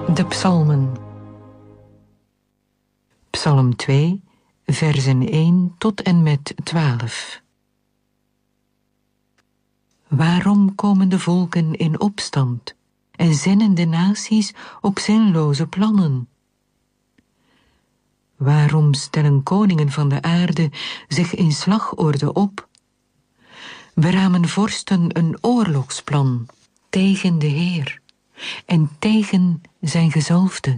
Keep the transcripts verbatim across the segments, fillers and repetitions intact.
De psalmen. Psalm twee, versen één tot en met twaalf. Waarom komen de volken in opstand en zinnen de naties op zinloze plannen? Waarom stellen koningen van de aarde zich in slagorde op? Beramen vorsten een oorlogsplan tegen de Heer en tegen zijn gezalfde.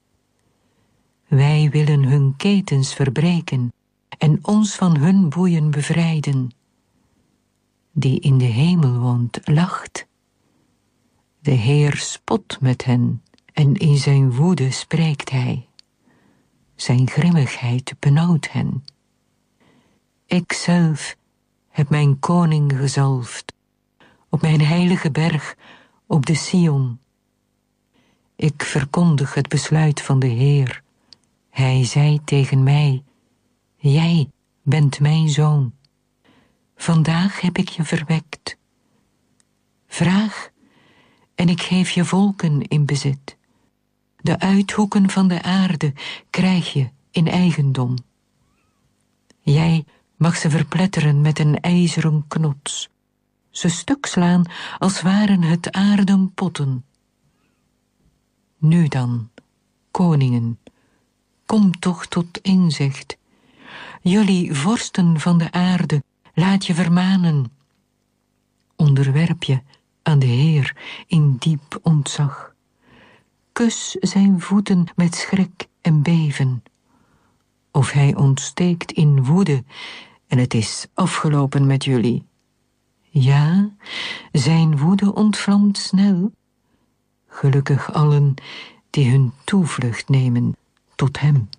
Wij willen hun ketens verbreken en ons van hun boeien bevrijden. Die in de hemel woont, lacht. De Heer spot met hen en in zijn woede spreekt hij. Zijn grimmigheid benauwt hen. Ikzelf heb mijn koning gezalfd, op mijn heilige berg, op de Sion. Ik verkondig het besluit van de Heer. Hij zei tegen mij, jij bent mijn zoon. Vandaag heb ik je verwekt. Vraag, en ik geef je volken in bezit. De uithoeken van de aarde krijg je in eigendom. Jij mag ze verpletteren met een ijzeren knots, ze stuk slaan als waren het aarden potten. Nu dan, koningen, kom toch tot inzicht. Jullie vorsten van de aarde, laat je vermanen. Onderwerp je aan de Heer in diep ontzag. Kus zijn voeten met schrik en beven. Of hij ontsteekt in woede en het is afgelopen met jullie. Ja, zijn woede ontvlamt snel. Gelukkig allen die hun toevlucht nemen tot hem.